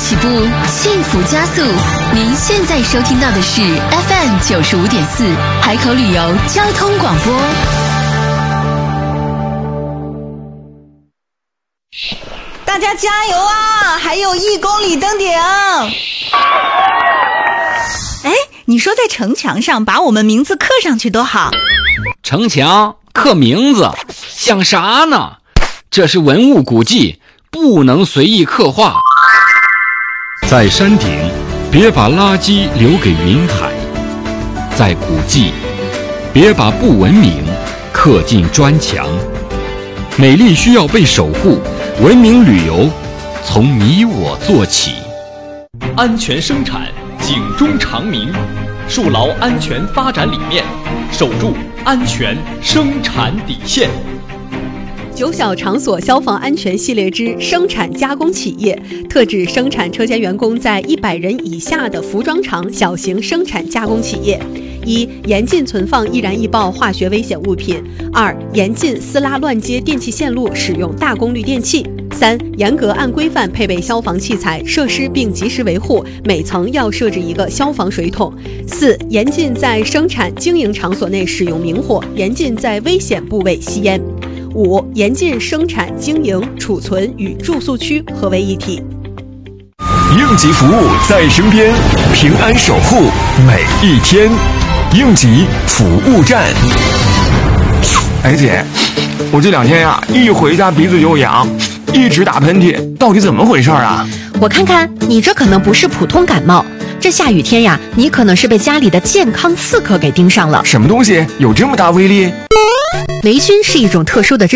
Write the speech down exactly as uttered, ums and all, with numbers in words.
起步，幸福加速。您现在收听到的是 F M 九十五点四海口旅游交通广播。 大家加油啊！还有一公里登顶。哎，你说在城墙上把我们名字刻上去多好。 城墙刻名字像啥呢？这是文物古迹，不能随意刻画。 在山顶，别把垃圾留给云海；在古迹，别把不文明刻进砖墙。美丽需要被守护，文明旅游从你我做起。 安全生产，警钟长鸣，树牢安全发展理念，守住安全生产底线。 九小场所消防安全系列之生产加工企业，特指生产车间员工在一百人以下的服装厂小型生产加工企业。一、严禁存放易燃易爆化学危险物品；二、严禁撕拉乱接电气线路，使用大功率电器；三、严格按规范配备消防器材设施并及时维护，每层要设置一个消防水桶；四、严禁在生产经营场所内使用明火，严禁在危险部位吸烟；五、严禁生产经营、储存与住宿区合为一体。 应急服务在身边，平安守护每一天。应急服务站。 哎姐，我这两天呀，一回家鼻子就痒，一直打喷嚏，到底怎么回事啊？ 我看看，你这可能不是普通感冒，这下雨天呀，你可能是被家里的健康刺客给盯上了。 什么东西有这么大威力？ 霉菌是一种特殊的